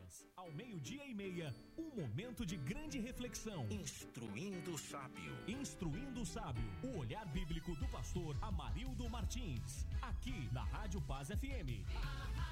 horas, ao 12:30, um momento de grande reflexão. Instruindo o Sábio. Instruindo o Sábio, o olhar bíblico do pastor Amarildo Martins, aqui na Rádio Paz FM.